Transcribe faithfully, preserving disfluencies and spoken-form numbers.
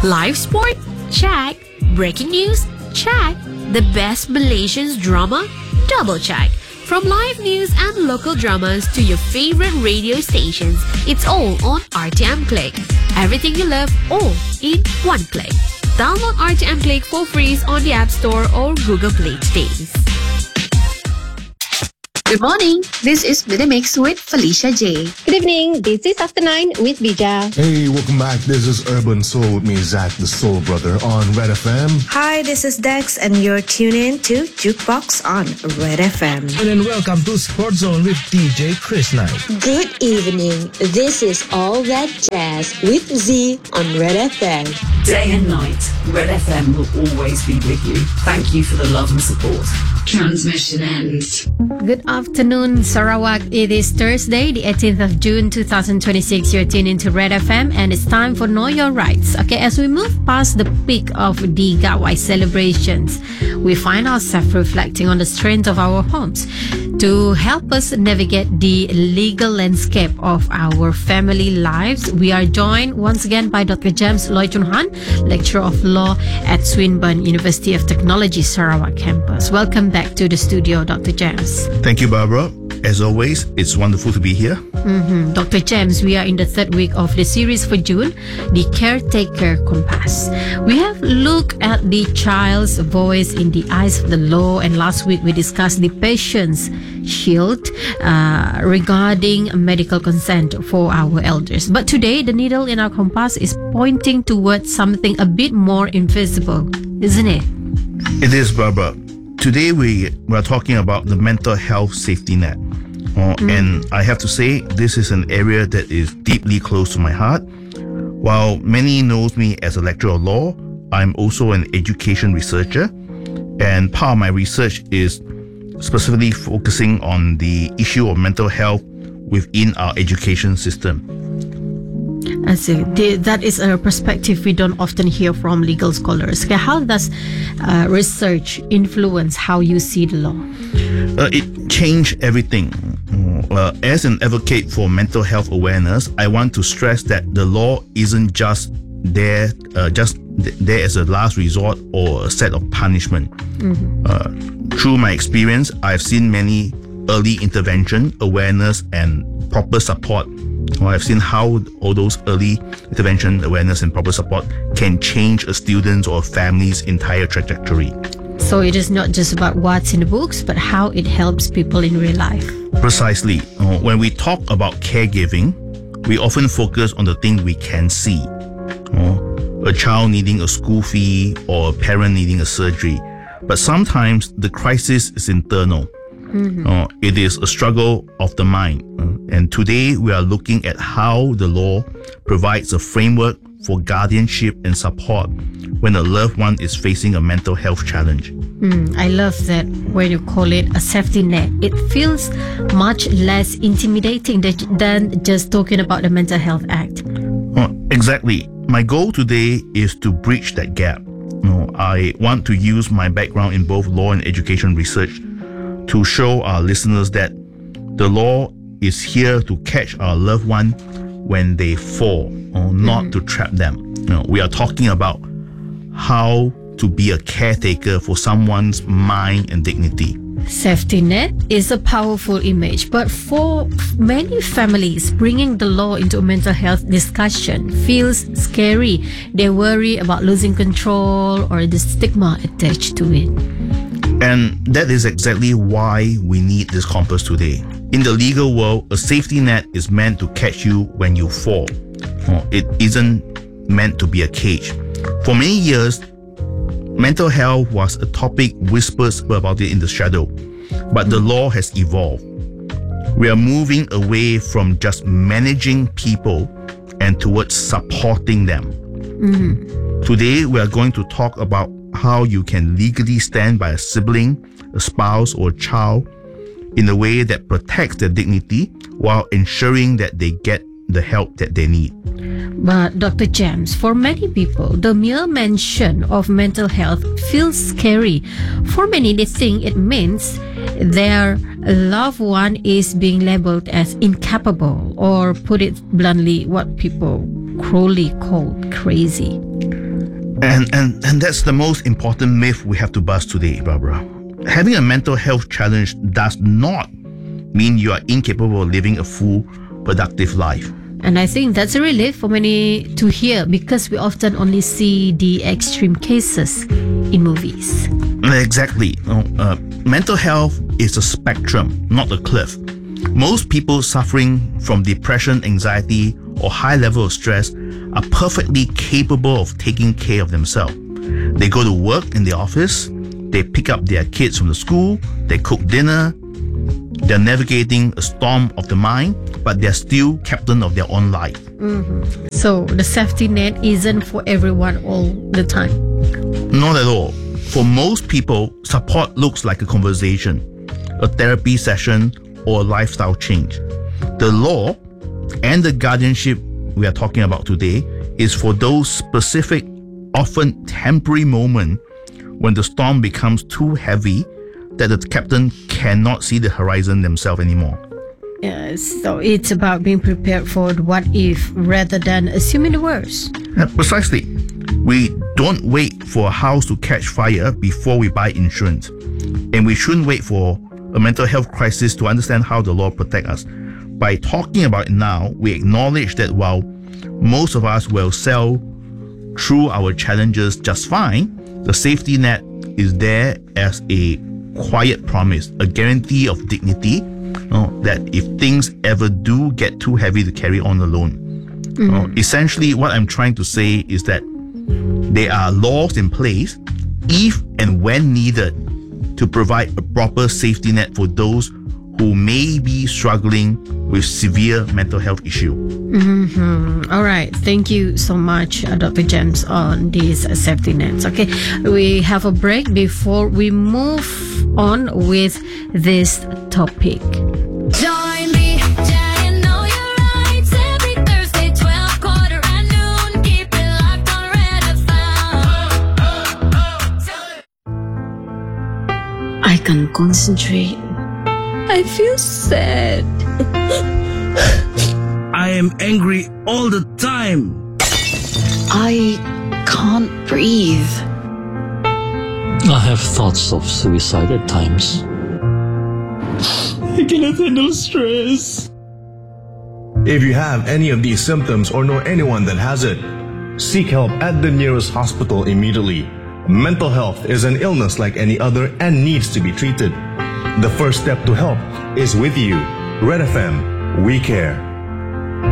Live sport? Check. Breaking news? Check. The best Malaysian drama? Double check. From live news and local dramas to your favorite radio stations, it's all on R T M Click. Everything you love, all in one click. Download R T M Click for free on the App Store or Google Play today. Good morning. This is Minimix with Felicia J. Good evening. This is After Nine with Bija. Hey, welcome back. This is Urban Soul with me, Zach, the Soul Brother, on Red F M. Hi, this is Dex, and you're tuned in to Jukebox on Red F M. And then welcome to Sport Zone with D J Chris Knight. Good evening. This is All That Jazz with Z on Red F M. Day and night, Red F M will always be with you. Thank you for the love and support. Transmission ends. Good afternoon, Sarawak. It is Thursday, the eighteenth of June, twenty twenty-six. You're tuned into Red F M, and it's time for Know Your Rights. Okay, as we move past the peak of the Gawai celebrations, we find ourselves reflecting on the strength of our homes. To help us navigate the legal landscape of our family lives, we are joined once again by Doctor James Loy Chun Han, Lecturer of Law at Swinburne University of Technology, Sarawak campus. Welcome back to the studio, Doctor James. Thank you, Barbara. As always, it's wonderful to be here. Mm-hmm. Doctor James, we are in the third week of the series for June, the Caretaker Compass. We have looked at the child's voice in the eyes of the law, and last week we discussed the patient's shield uh, regarding medical consent for our elders. But today, the needle in our compass is pointing towards something a bit more invisible, isn't it? It is, Barbara. Today we, we are talking about the mental health safety net. Uh, mm. And I have to say, this is an area that is deeply close to my heart. While many knows me as a lecturer of law, I'm also an education researcher. And part of my research is specifically focusing on the issue of mental health within our education system. I see. That is a perspective we don't often hear from legal scholars. Okay, how does uh, research influence how you see the law? Uh, it changed everything. Uh, as an advocate for mental health awareness, I want to stress that the law isn't just there, uh, just th- there as a last resort or a set of punishment. Mm-hmm. Uh, through my experience, I've seen many early intervention, awareness, and proper support. Well, I've seen how all those early intervention, awareness, and proper support can change a student's or a family's entire trajectory. So it is not just about what's in the books, but how it helps people in real life. Precisely. Uh, when we talk about caregiving, we often focus on the things we can see. Uh, a child needing a school fee or a parent needing a surgery. But sometimes the crisis is internal. Mm-hmm. Uh, it is a struggle of the mind. Uh, and today we are looking at how the law provides a framework for guardianship and support when a loved one is facing a mental health challenge. Mm, I love that when you call it a safety net. It feels much less intimidating than just talking about the Mental Health Act. Uh, exactly. My goal today is to bridge that gap. Uh, I want to use my background in both law and education research to show our listeners that the law is here to catch our loved one when they fall, or not mm. to trap them. You know, we are talking about how to be a caretaker for someone's mind and dignity. Safety net is a powerful image, but for many families, bringing the law into a mental health discussion feels scary. They worry about losing control or the stigma attached to it. And that is exactly why we need this compass today. In the legal world, a safety net is meant to catch you when you fall. It isn't meant to be a cage. For many years, mental health was a topic whispered about it in the shadow, but the law has evolved. We are moving away from just managing people and towards supporting them. Mm-hmm. Today, we are going to talk about how you can legally stand by a sibling, a spouse, or a child in a way that protects their dignity while ensuring that they get the help that they need. But Doctor James, for many people, the mere mention of mental health feels scary. For many, they think it means their loved one is being labeled as incapable, or put it bluntly, what people cruelly call crazy. And, and, and that's the most important myth we have to bust today, Barbara. Having a mental health challenge does not mean you are incapable of living a full, productive life. And I think that's a relief for many to hear because we often only see the extreme cases in movies. Exactly. You know, uh, mental health is a spectrum, not a cliff. Most people suffering from depression, anxiety, or high level of stress are perfectly capable of taking care of themselves. They go to work in the office, they pick up their kids from the school, they cook dinner, they're navigating a storm of the mind, but they're still captain of their own life. Mm-hmm. So the safety net isn't for everyone all the time? Not at all. For most people, support looks like a conversation, a therapy session, or a lifestyle change. The law and the guardianship we are talking about today is for those specific, often temporary moments when the storm becomes too heavy that the captain cannot see the horizon themselves anymore. Yes, so it's about being prepared for the what if rather than assuming the worst. Yeah, precisely. We don't wait for a house to catch fire before we buy insurance. And we shouldn't wait for a mental health crisis to understand how the law protects us. By talking about it now, we acknowledge that while most of us will sail through our challenges just fine, the safety net is there as a quiet promise, a guarantee of dignity, you know, that if things ever do get too heavy to carry on alone. Mm-hmm. You know, essentially, what I'm trying to say is that there are laws in place, if and when needed, to provide a proper safety net for those who may be struggling with severe mental health issue. Mm-hmm. All right. Thank you so much, uh, Doctor James, on these uh, safety nets. Okay, we have a break before we move on with this topic. Join me, Jan, know your rights every Thursday, twelve, quarter and noon. Keep it locked on Red F M. I can concentrate. I feel sad. I am angry all the time. I can't breathe. I have thoughts of suicide at times. I cannot handle stress. If you have any of these symptoms or know anyone that has it, seek help at the nearest hospital immediately. Mental health is an illness like any other and needs to be treated. The first step to help is with you. Red F M, we care.